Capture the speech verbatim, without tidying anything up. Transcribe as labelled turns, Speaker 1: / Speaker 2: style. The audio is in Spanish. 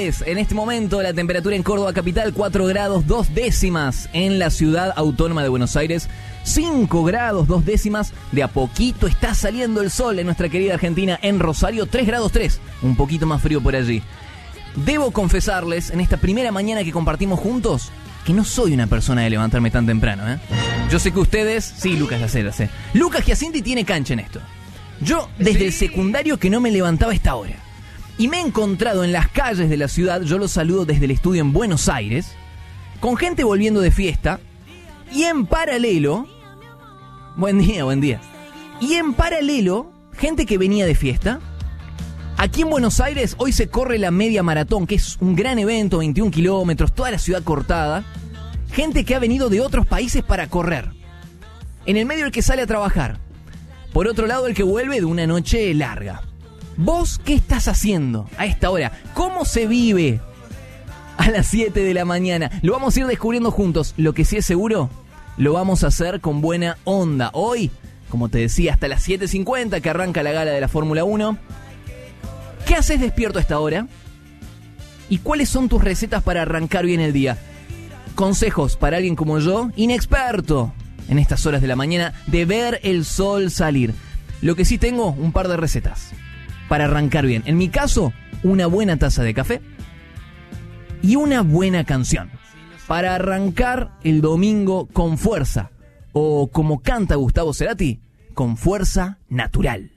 Speaker 1: tres. En este momento la temperatura en Córdoba capital, cuatro grados dos décimas. En la ciudad autónoma de Buenos Aires, cinco grados dos décimas. De a poquito está saliendo el sol en nuestra querida Argentina. En Rosario, tres grados tres. Un poquito más frío por allí. Debo confesarles, en esta primera mañana que compartimos juntos, que no soy una persona de levantarme tan temprano, ¿eh? Yo sé que ustedes... Sí, Lucas, ya sé, ya sé. Lucas Giacinti tiene cancha en esto. Yo, desde sí. el secundario, que no me levantaba a esta hora. Y me he encontrado en las calles de la ciudad, yo los saludo desde el estudio en Buenos Aires, con gente volviendo de fiesta, y en paralelo... Buen día, buen día. Y en paralelo, gente que venía de fiesta. Aquí en Buenos Aires hoy se corre la media maratón, que es un gran evento, veintiún kilómetros, toda la ciudad cortada. Gente que ha venido de otros países para correr. En el medio el que sale a trabajar. Por otro lado el que vuelve de una noche larga. ¿Vos qué estás haciendo a esta hora? ¿Cómo se vive a las siete de la mañana? Lo vamos a ir descubriendo juntos. Lo que sí es seguro, lo vamos a hacer con buena onda. Hoy, como te decía, hasta las siete cincuenta que arranca la gala de la Fórmula uno. ¿Qué haces despierto a esta hora? ¿Y cuáles son tus recetas para arrancar bien el día? Consejos para alguien como yo, inexperto en estas horas de la mañana, de ver el sol salir. Lo que sí tengo, un par de recetas para arrancar bien. En mi caso, una buena taza de café y una buena canción para arrancar el domingo con fuerza, o como canta Gustavo Cerati, con fuerza natural.